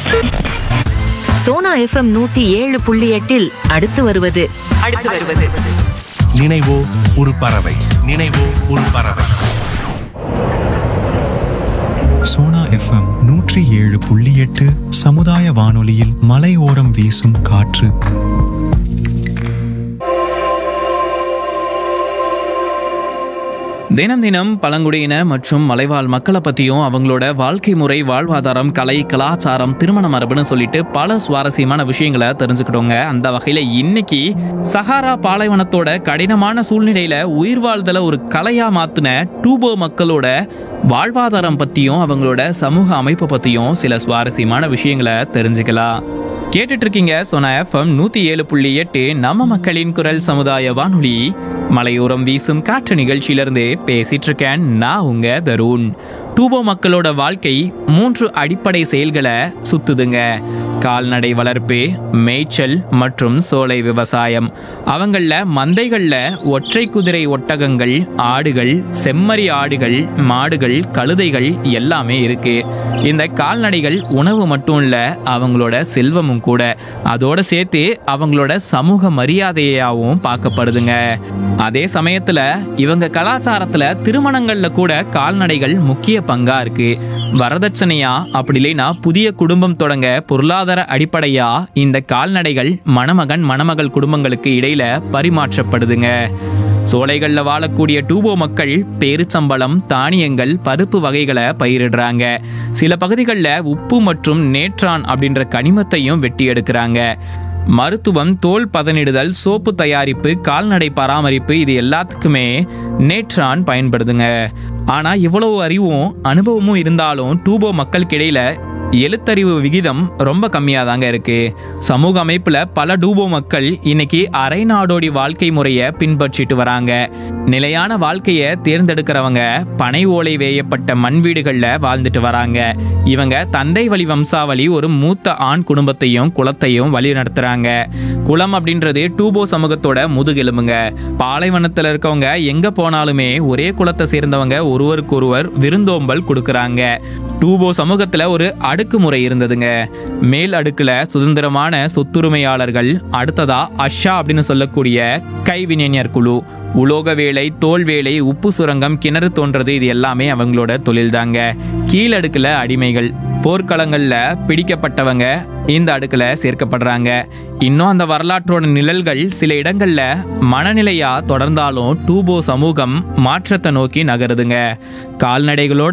Sona FM 107.8 அடுத்து வருவது நினைவோ ஒரு பறவை. நினைவோ ஒரு பறவை. சோனா எஃப்எம் 107.8 சமுதாய வானொலியில் மலையோரம் வீசும் காற்று. தினம் தினம் பழங்குடியின மற்றும் மலைவாழ் மக்களை பற்றியும் அவங்களோட வாழ்க்கை முறை, வாழ்வாதாரம், கலை, கலாச்சாரம், திருமண மரபுன்னு சொல்லிட்டு பல சுவாரஸ்யமான விஷயங்களை தெரிஞ்சுக்கிட்டோங்க. அந்த வகையில் இன்னைக்கு சஹாரா பாலைவனத்தோட கடினமான சூழ்நிலையில உயிர் வாழ்தலை ஒரு கலையா மாத்தின டூபோ மக்களோட வாழ்வாதாரம் பற்றியும் அவங்களோட சமூக அமைப்பை பற்றியும் சில சுவாரஸ்யமான விஷயங்களை தெரிஞ்சுக்கலாம். கேட்டுட்டு இருக்கீங்க சோனா எஃப்எம் 107.8 நம்ம மக்களின் குரல் சமுதாய வானொலி. மலையோரம் வீசும் காற்று நிகழ்ச்சியிலிருந்து பேசிட்டு இருக்கேன் நான் உங்க தருண். டூபோ மக்களோட வாழ்க்கை 3 அடிப்படை செயல்களை சுத்துதுங்க. கால்நடை வளர்ப்பு, மேய்ச்சல் மற்றும் சோலை விவசாயம். அவங்கள மந்தைகள்ல ஒற்றை குதிரை ஒட்டகங்கள், ஆடுகள், செம்மறி ஆடுகள், மாடுகள், கழுதைகள் எல்லாமே இருக்கு. இந்த கால்நடைகள் உணவு மட்டும் இல்ல, அவங்களோட செல்வமும் கூட. அதோட சேர்த்து அவங்களோட சமூக மரியாதையாகவும் பார்க்கப்படுதுங்க. அதே சமயத்துல இவங்க கலாச்சாரத்துல திருமணங்கள்ல கூட கால்நடைகள் முக்கிய பங்கா இருக்கு. வரதட்சணையா அப்படி இல்லைன்னா புதிய குடும்பம் தொடங்க பொருளாதார அடிப்படையா இந்த கால்நடைகள் மணமகன் மணமகள் குடும்பங்களுக்கு இடையில பரிமாற்றப்படுதுங்க. சோலைகள்ல வாழக்கூடிய டூபோ மக்கள் பேரிச்சம்பழம், தானியங்கள், பருப்பு வகைகளை பயிரிடுறாங்க. சில பகுதிகளில் உப்பு மற்றும் நேற்றான் அப்படின்ற கனிமத்தையும் வெட்டி எடுக்கிறாங்க. மருத்துவம், தோல் பதனிடுதல், சோப்பு தயாரிப்பு, கால்நடை பராமரிப்பு, இது எல்லாத்துக்குமே நேற்றான் பயன்படுதுங்க. ஆனா இவ்வளவு அறிவும் அனுபவமும் இருந்தாலும் டூபோ மக்களுக்கிடையில எழுத்தறிவு விகிதம் ரொம்ப கம்மியாக தாங்க இருக்கு. சமூக அமைப்புல பல டூபோ மக்கள் இன்னைக்கு அரை நாடோடி வாழ்க்கை முறையை பின்பற்றிட்டு வராங்க. நிலையான வாழ்க்கையை தேர்ந்தெடுக்கிறவங்க பனை ஓலை வேயப்பட்ட மண் வீடுகளில் வாழ்ந்துட்டு வராங்க. இவங்க தந்தை வழி வம்சாவளி ஒரு மூத்த ஆண் குடும்பத்தையும் குலத்தையும் வழி நடத்துறாங்க. குலம் அப்படின்றது டூபோ சமூகத்தோட முதுகெலும்புங்க. பாலைவனத்தில் இருக்கவங்க எங்க போனாலுமே ஒரே குலத்தை சேர்ந்தவங்க ஒருவருக்கொருவர் விருந்தோம்பல் கொடுக்கறாங்க. டூபோ சமூகத்துல ஒரு அடுக்குமுறை இருந்ததுங்க. மேல் அடுக்குல சுதந்திரமான சொத்துரிமையாளர்கள், அடுத்ததா அஷா அப்படின்னு சொல்லக்கூடிய கைவினைஞர் குழு, உலோக வேலை, தோல் வேலை, உப்பு சுரங்கம், கிணறு தோன்றது, இது எல்லாமே அவங்களோட தொழில் தாங்க. கீழடுக்குல அடிமைகள், போர்க்களங்கள்ல பிடிக்கப்பட்டவங்க இந்த அடுக்குல சேர்க்கப்படுறாங்க. இன்னும் அந்த வரலாற்றோட நிழல்கள் சில இடங்கள்ல மனநிலையா தொடர்ந்தாலும் டூபோ சமூகம் மாற்றத்தை நோக்கி நகருதுங்க. கால்நடைகளோட